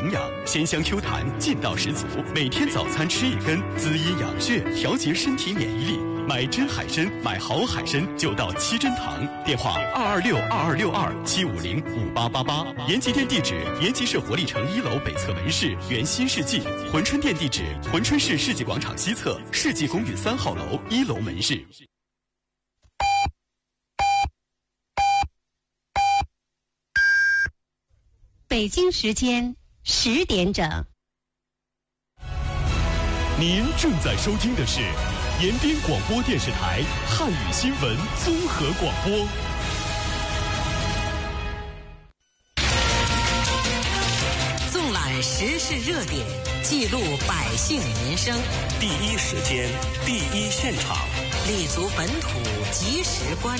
营养，鲜香 Q 弹，劲道十足。每天早餐吃1根，滋阴养血，调节身体免疫力。买真海参，买好海参就到七珍堂。电话226-2262-750-5888。延吉店地址：延吉市活力城1楼北侧门市原新世纪。珲春店地址：珲春市世纪广场西侧世纪公寓3号楼1楼门市。 北京时间10点整。 您正在收听的是延边广播电视台汉语新闻综合广播。 纵览时事热点，记录百姓民生， 第一时间，第一现场， 立足本土，及时关